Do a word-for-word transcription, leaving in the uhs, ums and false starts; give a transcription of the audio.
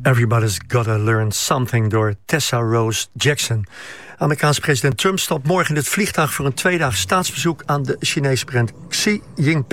Everybody's Gotta Learn Something door Tessa Rose Jackson. Amerikaanse president Trump stapt morgen in het vliegtuig voor een tweedaags staatsbezoek aan de Chinese president Xi Jinping.